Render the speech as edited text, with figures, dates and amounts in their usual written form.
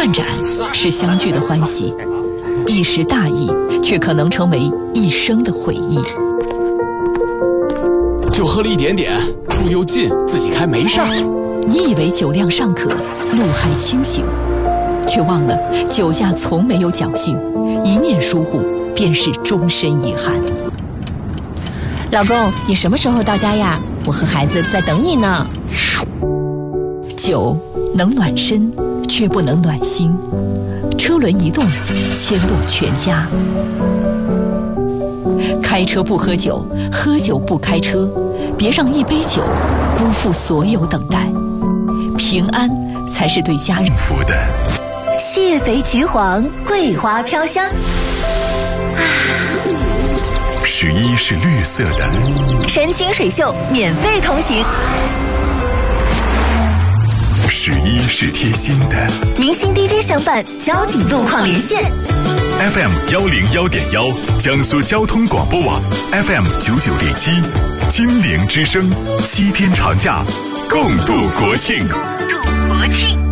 断盏是相聚的欢喜，一时大意却可能成为一生的回忆。 就喝了一点点，路又近，自己开没事儿。 你以为酒量尚可，路还清醒，却忘了酒驾从没有侥幸，一念疏忽便是终身遗憾。 老公，你什么时候到家呀？我和孩子在等你呢。 酒能暖身，却不能暖心。车轮一动，牵动全家。开车不喝酒，喝酒不开车，别让一杯酒辜负所有等待。平安才是对家人福的。 蟹肥橘黄，桂花飘香。 11是绿色的。 神清水秀，免费通行。 11是贴心的。 明星 DJ 相伴，交警路况连线。 FM 101.1，江苏交通广播网 FM 99.7，金陵之声，7天长假，共度国庆。 共度国庆。